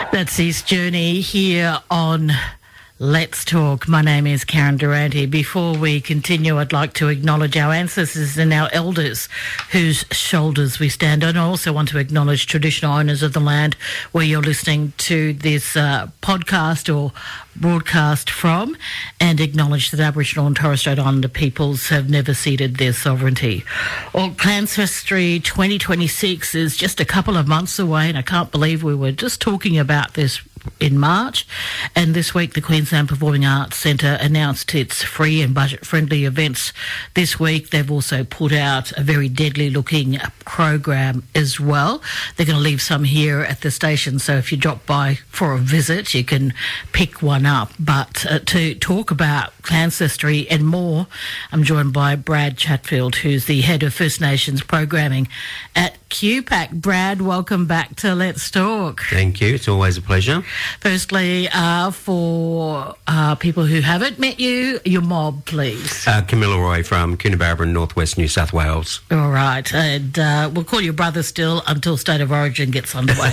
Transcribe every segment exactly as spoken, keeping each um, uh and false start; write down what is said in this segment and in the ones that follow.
That's his journey here on Let's Talk. My name is Karen Durante. Before we continue, I'd like to acknowledge our ancestors and our elders whose shoulders we stand on. I also want to acknowledge traditional owners of the land where you're listening to this uh, podcast or broadcast from, and acknowledge that Aboriginal and Torres Strait Islander peoples have never ceded their sovereignty. Well, Clancestry twenty twenty-six is just a couple of months away, and I can't believe we were just talking about this in March. And this week, the Queensland Performing Arts Centre announced its free and budget-friendly events this week. They've also put out a very deadly-looking program as well. They're going to leave some here at the station, so if you drop by for a visit, you can pick one up. But uh, to talk about Clancestry and more, I'm joined by Brad Chatfield, who's the head of First Nations programming at Q PAC. Brad, welcome back to Let's Talk. Thank you. It's always a pleasure. Firstly, uh, for uh, people who haven't met you, your mob, please. Uh, Camilla Roy from Coonabarabran, Northwest New South Wales. All right. And uh, we'll call you brother still until State of Origin gets underway.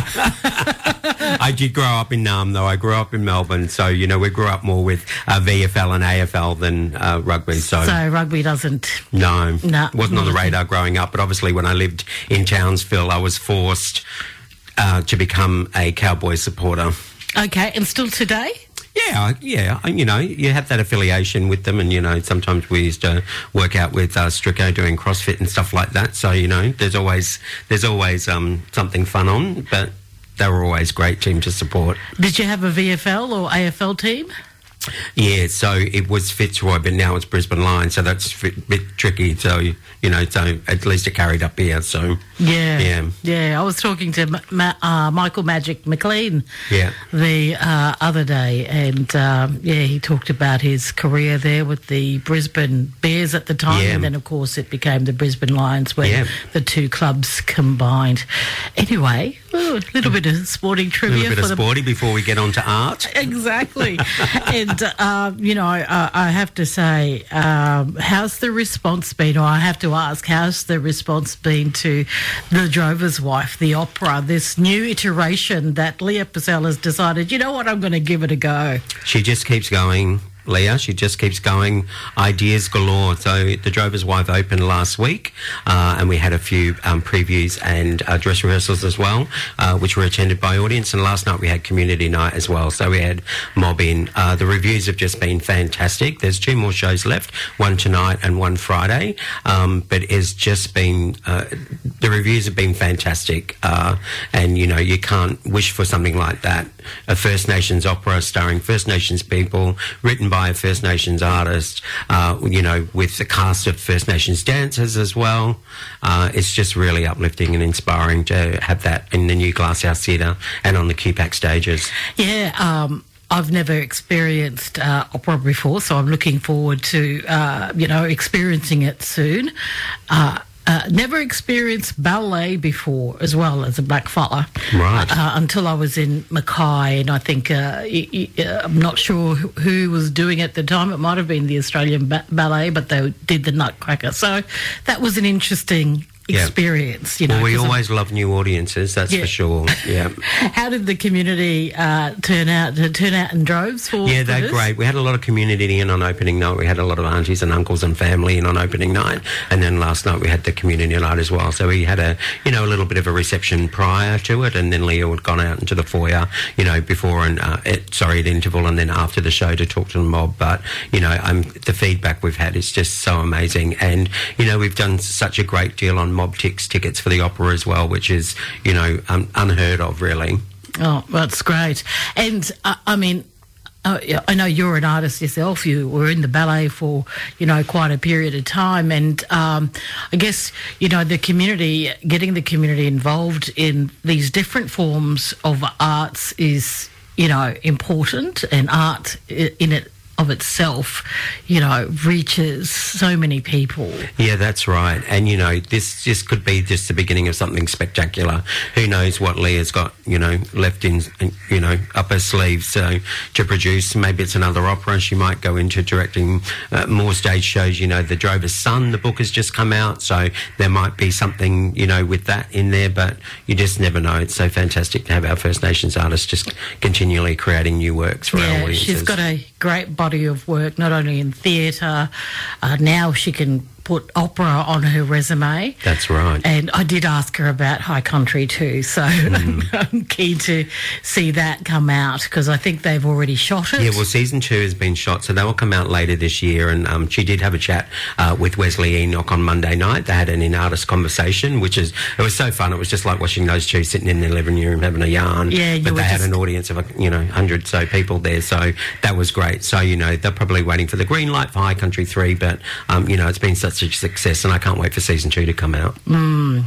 I did grow up in Naarm, though. I grew up in Melbourne, so, you know, we grew up more with uh, V F L and A F L than uh, rugby. So, so rugby doesn't... No, no, wasn't on the radar growing up, but obviously when I lived in Townsville, I was forced uh, to become a Cowboy supporter. Okay, and still today? Yeah, yeah, you know, you have that affiliation with them, and, you know, sometimes we used to work out with uh, Strico doing CrossFit and stuff like that, so, you know, there's always there's always um, something fun on, but they were always a great team to support. Did you have a V F L or A F L team? Yeah, so it was Fitzroy, but now it's Brisbane Lions, so that's a bit tricky. So, you know, so at least it carried up here, so... Yeah, yeah. Yeah, I was talking to Ma- uh, Michael Magic McLean yeah. the uh, other day, and, um, yeah, he talked about his career there with the Brisbane Bears at the time, yeah. and then, of course, it became the Brisbane Lions when yeah. the two clubs combined. Anyway, a little bit of sporting trivia. A little bit for of the... sporty before we get on to art. Exactly. And, uh, you know, uh, I have to say, um, how's the response been, or I have to ask, how's the response been to The Drover's Wife, the opera, this new iteration that Leah Purcell has decided, you know what, I'm going to give it a go? She just keeps going, Leah. She just keeps going. Ideas galore. So The Drover's Wife opened last week, uh, and we had a few um, previews and uh, dress rehearsals as well, uh, which were attended by audience. And last night we had community night as well. So we had mob in. Uh, the reviews have just been fantastic. There's two more shows left, one tonight and one Friday. Um, but it's just been, uh, the reviews have been fantastic. Uh, and, you know, you can't wish for something like that. A First Nations opera starring First Nations people, written by a First Nations artist, uh, you know, with the cast of First Nations dancers as well. Uh, it's just really uplifting and inspiring to have that in the new Glasshouse Theatre and on the Q PAC stages. Yeah, um... I've never experienced uh, opera before, so I'm looking forward to, uh, you know, experiencing it soon. Uh, uh, never experienced ballet before as well as a blackfella. Right. Uh, until I was in Mackay, and I think, uh, y- y- uh, I'm not sure who, who was doing it at the time. It might have been the Australian ba- Ballet, but they did the Nutcracker. So that was an interesting experience, you know. Well, we always I'm, love new audiences, that's yeah. for sure. Yeah. How did the community uh, turn out? Did it turn out in droves for? Yeah, for they're this? great. We had a lot of community in on opening night. We had a lot of aunties and uncles and family in on opening night, and then last night we had the community night as well. So we had a, you know, a little bit of a reception prior to it, and then Leah had gone out into the foyer, you know, before and uh, at, sorry, at interval, and then after the show to talk to the mob. But you know, um, the feedback we've had is just so amazing, and you know, we've done such a great deal on Mob Tix tickets for the opera as well, which is, you know, um, unheard of, really. Oh, that's great. And, uh, I mean, uh, I know you're an artist yourself. You were in the ballet for, you know, quite a period of time. And um, I guess, you know, the community, getting the community involved in these different forms of arts is, you know, important, and art in it of itself, you know, reaches so many people. Yeah, that's right. And, you know, this just could be just the beginning of something spectacular. Who knows what Leah's got, you know, left in, you know, up her sleeve so to produce. Maybe it's another opera. She might go into directing uh, more stage shows. You know, The Drover's Son, the book has just come out, so there might be something, you know, with that in there, but you just never know. It's so fantastic to have our First Nations artists just continually creating new works for yeah, our audiences. She's got a great body of work, not only in theatre, uh, now she can put opera on her resume. That's right. And I did ask her about High Country too, so mm. I'm keen to see that come out because I think they've already shot it. Yeah, well, season two has been shot, so that will come out later this year. And um, she did have a chat uh, with Wesley Enoch on Monday night. They had an in-artist conversation, which is, it was so fun. It was just like watching those two sitting in their living room having a yarn. Yeah, you but were they just... had an audience of, you know, one hundred so people there, so that was great. So, you know, they're probably waiting for the green light for High Country three, but, um, you know, it's been such a success, and I can't wait for season two to come out. Mm.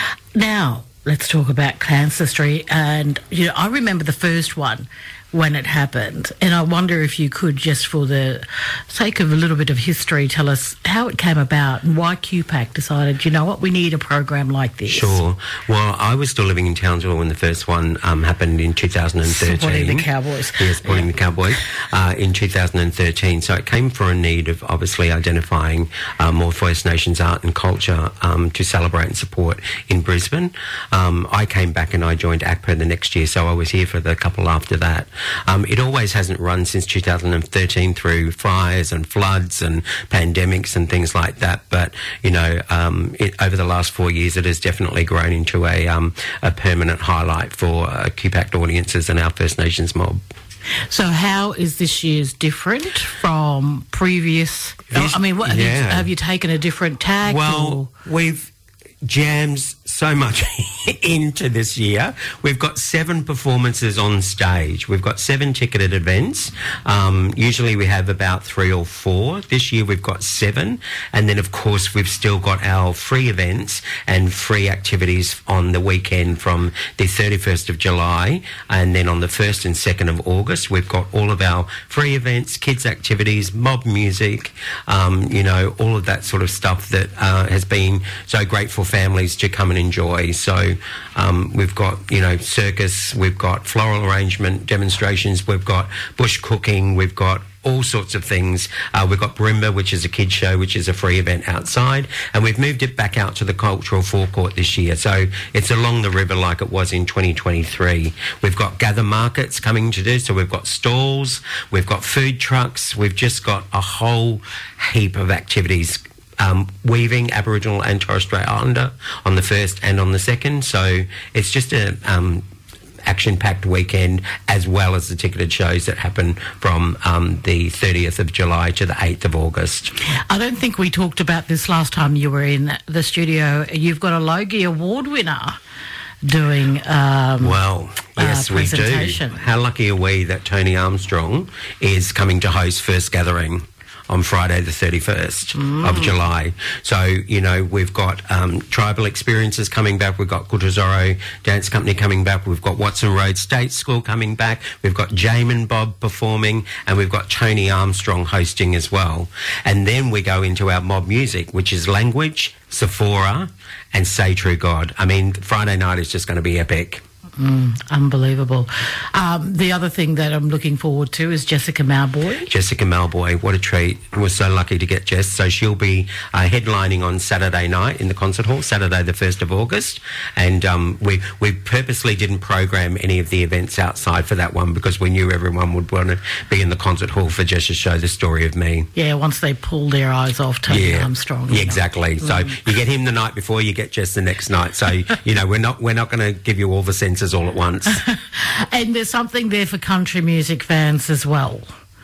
Now, let's talk about Ancestry. And, you know, I remember the first one when it happened, and I wonder if you could, just for the sake of a little bit of history, tell us how it came about and why Q PAC decided, you know what, we need a program like this. Sure. Well, I was still living in Townsville when the first one um, happened in two thousand thirteen. Supporting the Cowboys. Yes, supporting yeah. the Cowboys uh, in two thousand thirteen. So it came for a need of obviously identifying uh, more First Nations art and culture um, to celebrate and support in Brisbane. Um, I came back and I joined A C P A the next year, so I was here for the couple after that. Um, it always hasn't run since two thousand thirteen through fires and floods and pandemics and things like that. But, you know, um, it, over the last four years, it has definitely grown into a, um, a permanent highlight for uh, Q PAC audiences and our First Nations mob. So how is this year's different from previous? This, I mean, what, have, yeah. you, have you taken a different tack? Well, or? we've jammed so much into this year. We've got seven performances on stage. We've got seven ticketed events. Um, usually we have about three or four. This year we've got seven. And then, of course, we've still got our free events and free activities on the weekend from the thirty-first of July. And then on the first and second of August, we've got all of our free events, kids' activities, mob music, um, you know, all of that sort of stuff that uh, has been so great for families to come and enjoy. So um, we've got, you know, circus, we've got floral arrangement demonstrations, we've got bush cooking, we've got all sorts of things. Uh, we've got Barimba, which is a kids show, which is a free event outside, and we've moved it back out to the cultural forecourt this year. So it's along the river like it was in twenty twenty-three. We've got gather markets coming to do, so we've got stalls, we've got food trucks, we've just got a whole heap of activities. Um, weaving Aboriginal and Torres Strait Islander on the first and on the second. So it's just a um, action-packed weekend, as well as the ticketed shows that happen from um, the thirtieth of July to the eighth of August. I don't think we talked about this last time you were in the studio. You've got a Logie Award winner doing um, well, yes, uh, we do. How lucky are we that Tony Armstrong is coming to host First Gathering on Friday the thirty-first mm. of July. So, you know, we've got um, tribal experiences coming back. We've got Kutuzoro Dance Company coming back. We've got Watson Road State School coming back. We've got Jamin Bob performing, and we've got Tony Armstrong hosting as well. And then we go into our mob music, which is Language, Sephora, and Say True God. I mean, Friday night is just going to be epic. Mm, unbelievable. Um, the other thing that I'm looking forward to is Jessica Malboy. Jessica Malboy, what a treat. We're so lucky to get Jess. So she'll be uh, headlining on Saturday night in the concert hall, Saturday the first of August. And um, we, we purposely didn't program any of the events outside for that one because we knew everyone would want to be in the concert hall for Jess to show the story of me. Yeah, once they pull their eyes off Tony yeah. Armstrong. Yeah, exactly. Mm. So you get him the night before, you get Jess the next night. So, you know, we're not, we're not going to give you all the senses all at once. And there's something there for country music fans as well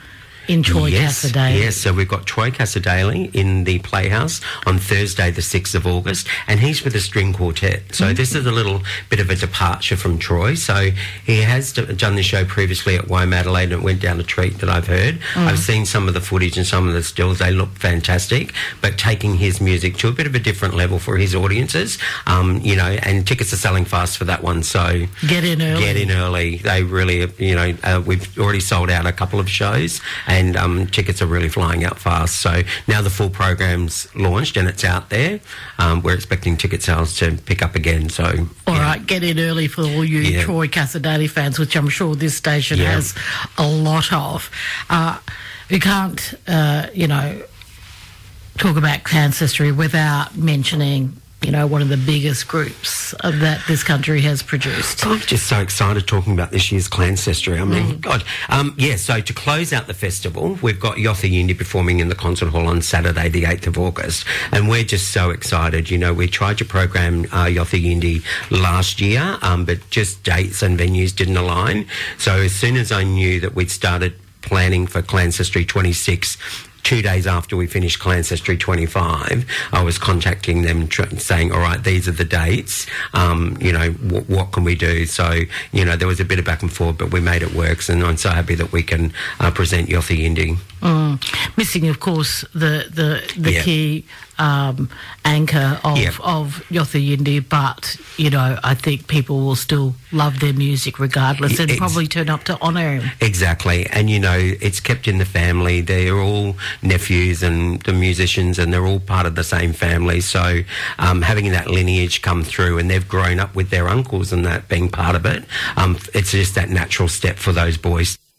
in Troy yes, Cassadaly. Yes, so we've got Troy Cassadaly in the Playhouse on Thursday the sixth of August, and he's with a string quartet. So mm-hmm. this is a little bit of a departure from Troy. So he has done the show previously at Womadelaide, and it went down a treat that I've heard. Mm. I've seen some of the footage and some of the stills. They look fantastic, but taking his music to a bit of a different level for his audiences, um, you know, and tickets are selling fast for that one. So get in early. Get in early. They really, you know, uh, we've already sold out a couple of shows, and and um, tickets are really flying out fast. So now the full program's launched and it's out there. Um, we're expecting ticket sales to pick up again. So all yeah. right, get in early for all you Yeah. Troy Cassar-Daley fans, which I'm sure this station Yeah. has a lot of. Uh, we can't, uh, you know, talk about Clancestry without mentioning, you know, one of the biggest groups uh, that this country has produced. I'm just so excited talking about this year's Clancestry. I mean, Mm. God. Um, yeah, so to close out the festival, we've got Yothu Yindi performing in the concert hall on Saturday, the eighth of August. And we're just so excited. You know, we tried to program uh, Yothu Yindi last year, um, but just dates and venues didn't align. So as soon as I knew that we'd started planning for Clancestry twenty-six, two days after we finished Clancestry twenty-five, I was contacting them tr- saying, all right, these are the dates, um, you know, w- what can we do? So, you know, there was a bit of back and forth, but we made it work, and I'm so happy that we can uh, present Yothu Yindi. Mm. Missing, of course, the the, the Yeah. key um, anchor of, Yep. of Yothu Yindi, but, you know, I think people will still love their music regardless and Ex- probably turn up to honour him. Exactly. And, you know, it's kept in the family. They're all nephews and the musicians, and they're all part of the same family. So um, having that lineage come through, and they've grown up with their uncles and that being part of it, um, it's just that natural step for those boys.